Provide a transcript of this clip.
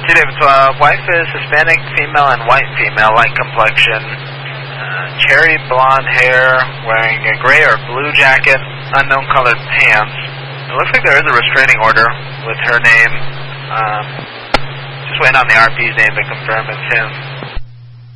David, wife is Hispanic female and white female, light complexion, cherry blonde hair, wearing a gray or blue jacket, unknown colored pants. It looks like there is a restraining order with her name. Just waiting on the RP's name to confirm it's him.